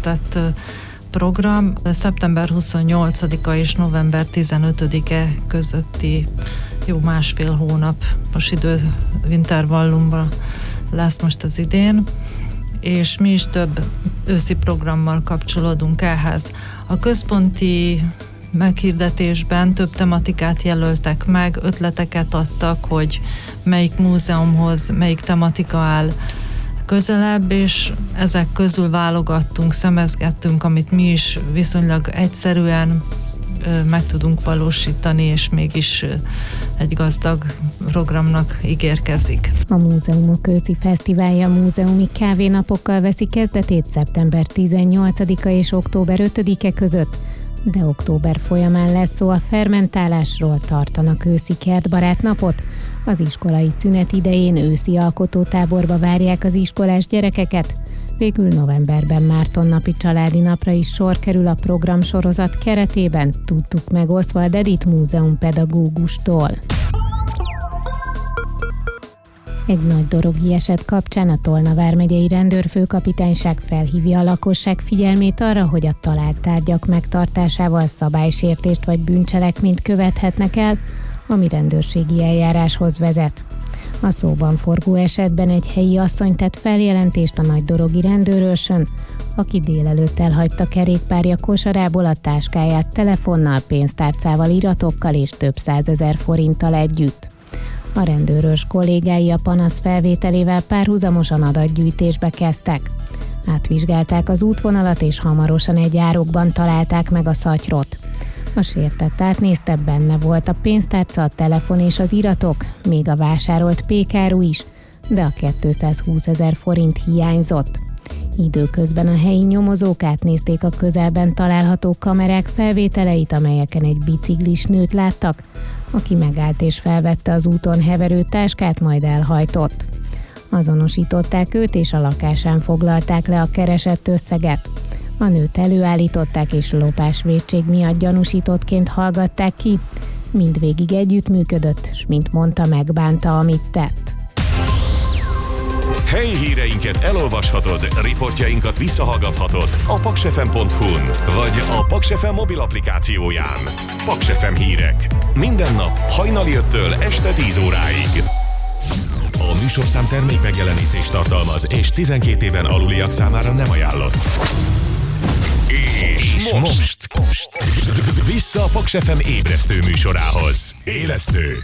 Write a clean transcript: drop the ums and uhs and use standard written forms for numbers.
bevezetett program. Szeptember 28-a és november 15-e közötti jó másfél hónapos időintervallumban lesz most az idén, és mi is több őszi programmal kapcsolódunk ehhez. A központi meghirdetésben több tematikát jelöltek meg, ötleteket adtak, hogy melyik múzeumhoz melyik tematika áll közelebb, és ezek közül válogattunk, szemezgettünk, amit mi is viszonylag egyszerűen meg tudunk valósítani, és mégis egy gazdag programnak ígérkezik. A Múzeumok őszi fesztiválja múzeumi kávénapokkal veszi kezdetét szeptember 18-a és október 5-e között, de október folyamán lesz szó a fermentálásról, tartanak őszi kertbarát napot. Az iskolai szünet idején őszi alkotótáborba várják az iskolás gyerekeket. Végül novemberben Mártonnapi családi napra is sor kerül a programsorozat keretében, tudtuk meg Oszvald Edith múzeumpedagógustól. Egy nagy dorogi eset kapcsán a Tolna vármegyei rendőrfőkapitányság felhívja a lakosság figyelmét arra, hogy a talált tárgyak megtartásával szabálysértést vagy bűncselekményt követhetnek el, ami rendőrségi eljáráshoz vezet. A szóban forgó esetben egy helyi asszony tett feljelentést a nagydorogi rendőrőrsön, aki délelőtt elhagyta kerékpárja kosarából a táskáját telefonnal, pénztárcával, iratokkal és több 100 000 forinttal együtt. A rendőrőrs kollégái a panasz felvételével párhuzamosan adatgyűjtésbe kezdtek. Átvizsgálták az útvonalat, és hamarosan egy árokban találták meg a szatyrot. A sértett átnézte, benne volt a pénztárca, a telefon és az iratok, még a vásárolt pékáru is, de a 220 000 forint hiányzott. Időközben a helyi nyomozók átnézték a közelben található kamerák felvételeit, amelyeken egy biciklis nőt láttak, aki megállt és felvette az úton heverő táskát, majd elhajtott. Azonosították őt, és a lakásán foglalták le a keresett összeget. A nőt előállították, és lopásvétség miatt gyanúsítottként hallgatták ki. Mindvégig együttműködött, s mint mondta, megbánta, amit tett. Helyi híreinket elolvashatod, riportjainkat visszahallgathatod a paksfm.hu-n, vagy a Paks FM mobil applikációján. Paks FM hírek. Minden nap hajnali 5-től este 10 óráig. A műsorszám termék megjelenítést tartalmaz, és 12 éven aluliak számára nem ajánlott. És most vissza a Paks FM ébresztő műsorához. Élesztő,